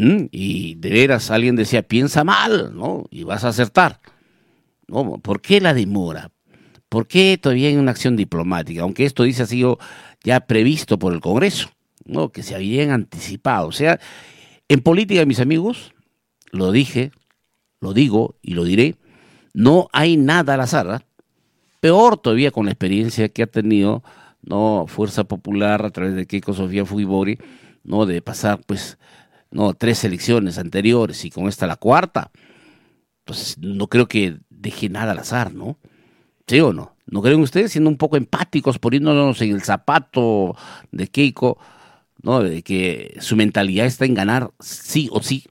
Y de veras alguien decía, piensa mal, ¿no? Y vas a acertar, ¿no? ¿Por qué la demora? ¿Por qué todavía hay una acción diplomática? Aunque esto dice ha sido ya previsto por el Congreso, ¿no? Que se habían anticipado. O sea, en política, mis amigos, lo dije, lo digo y lo diré, no hay nada al azar, ¿eh? Peor todavía con la experiencia que ha tenido, ¿no? Fuerza Popular a través de Keiko Sofía Fujimori, ¿no? De pasar, pues, no, 3 elecciones anteriores y con esta la cuarta. Entonces, no creo que deje nada al azar, ¿no? ¿Sí o no? ¿No creen ustedes, siendo un poco empáticos, poniéndonos en el zapato de Keiko, ¿no? De que su mentalidad está en ganar sí o sí,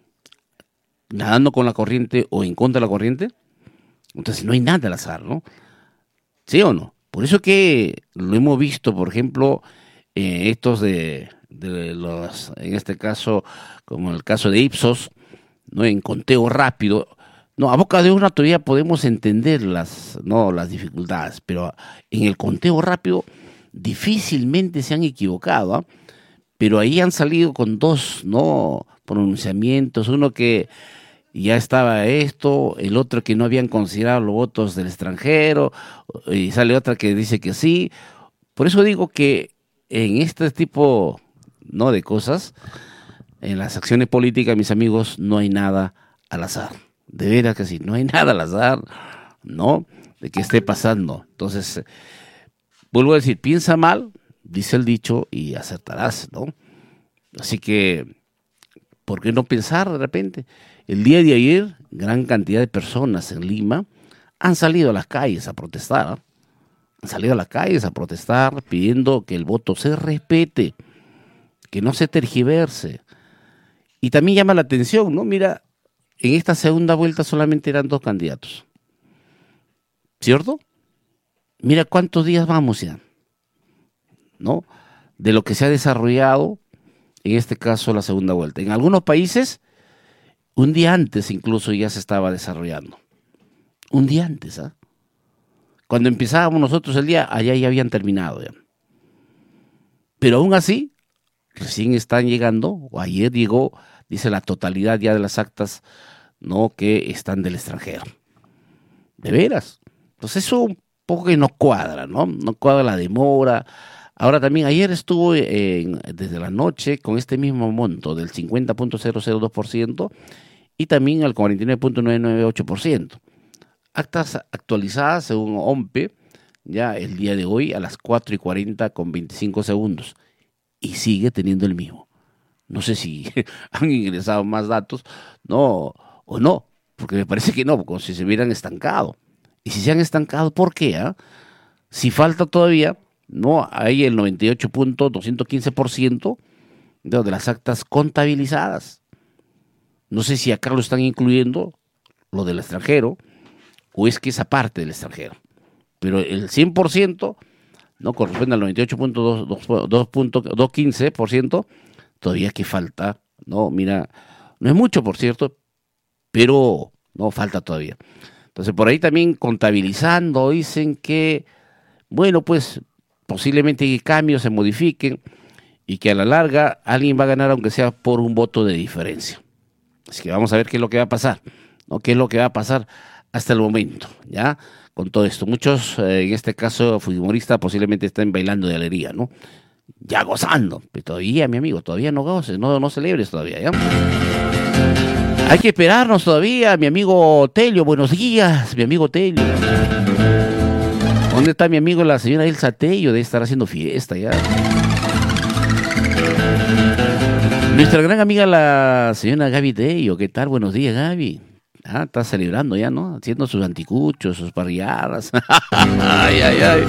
nadando con la corriente o en contra de la corriente? Entonces, no hay nada al azar, ¿no? ¿Sí o no? Por eso que lo hemos visto, por ejemplo, estos de los, en este caso, como en el caso de Ipsos, ¿no? En conteo rápido, no, a boca de una todavía podemos entender las dificultades, pero en el conteo rápido difícilmente se han equivocado, ¿ah? Pero ahí han salido con 2, ¿no? Pronunciamientos, uno que ya estaba esto, el otro que no habían considerado los votos del extranjero, y sale otra que dice que sí. Por eso digo que en este tipo, ¿no? De cosas, en las acciones políticas, mis amigos, no hay nada al azar. De veras que sí, no hay nada al azar, ¿no? De que esté pasando. Entonces, vuelvo a decir, piensa mal, dice el dicho, y acertarás, ¿no? Así que, ¿por qué no pensar de repente? El día de ayer, gran cantidad de personas en Lima han salido a las calles a protestar, ¿eh? Han salido a las calles a protestar pidiendo que el voto se respete, que no se tergiverse. Y también llama la atención, ¿no? Mira, en esta segunda vuelta solamente eran 2 candidatos, ¿cierto? Mira cuántos días vamos ya, ¿no? De lo que se ha desarrollado, en este caso, la segunda vuelta. En algunos países, un día antes incluso ya se estaba desarrollando. Un día antes, ¿ah? Cuando empezábamos nosotros el día, allá ya habían terminado ya. Pero aún así, recién están llegando, o ayer llegó, dice la totalidad ya de las actas, ¿no? Que están del extranjero. De veras. Entonces eso un poco que no cuadra, ¿no? No cuadra la demora. Ahora también, ayer estuvo desde la noche con este mismo monto del 50.002% y también al 49.998%. Actas actualizadas según OMPE, ya el día de hoy a las 4:40 con 25 segundos. Y sigue teniendo el mismo. No sé si han ingresado más datos, no, o no, porque me parece que no, como si se hubieran estancado. Y si se han estancado, ¿por qué? ¿Ah? Si falta todavía, no, hay el 98.215% de las actas contabilizadas. No sé si acá lo están incluyendo, lo del extranjero, o es que esa parte del extranjero. Pero el 100% no corresponde al 98.215%, todavía que falta, no, mira, no es mucho, por cierto, pero no falta todavía. Entonces, por ahí también contabilizando, dicen que, bueno, pues posiblemente cambios se modifiquen y que a la larga alguien va a ganar aunque sea por un voto de diferencia. Así que vamos a ver qué es lo que va a pasar, ¿no? Qué es lo que va a pasar hasta el momento, ¿ya? Con todo esto. Muchos, en este caso, fujimoristas posiblemente estén bailando de alegría, ¿no? Ya gozando. Pero todavía, mi amigo, todavía no goces, no celebres todavía, ¿ya? Hay que esperarnos todavía, mi amigo Tello. Buenos días, mi amigo Tello. ¿Dónde está mi amigo la señora Elsa Tello? Debe estar haciendo fiesta ya. Nuestra gran amiga la señora Gaby Tello. ¿Qué tal? Buenos días, Gaby. Ah, está celebrando ya, ¿no? Haciendo sus anticuchos, sus parrilladas. Ay, ay, ay.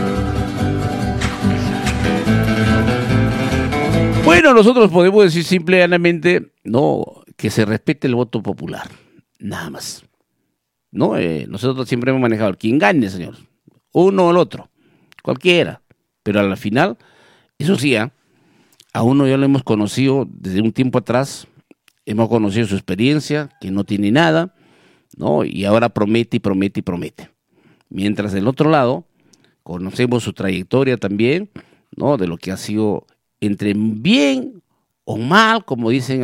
Bueno, nosotros podemos decir simplemente, no, que se respete el voto popular. Nada más. ¿No? Nosotros siempre hemos manejado el quien gane, señor. Uno o el otro. Cualquiera. Pero al final, eso sí, a uno ya lo hemos conocido desde un tiempo atrás. Hemos conocido su experiencia, que no tiene nada, ¿no? Y ahora promete y promete y promete. Mientras del otro lado, conocemos su trayectoria también, ¿no? De lo que ha sido entre bien o mal, como dicen